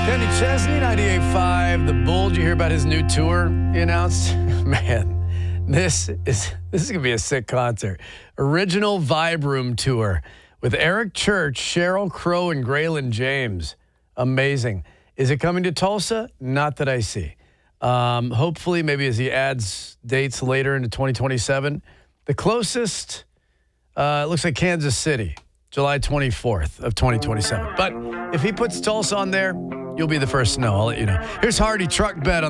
Kenny Chesney, 98.5. The Bull, did you hear about his new tour he announced? Man, this is going to be a sick concert. Original Vibe Room Tour with Eric Church, Sheryl Crow, and Graylin James. Amazing. Is it coming to Tulsa? Not that I see. Hopefully, maybe as he adds dates later into 2027. The closest, it looks like Kansas City, July 24th of 2027. But if he puts Tulsa on there, you'll be the first to know. I'll let you know. Here's Hardy Truck Bet on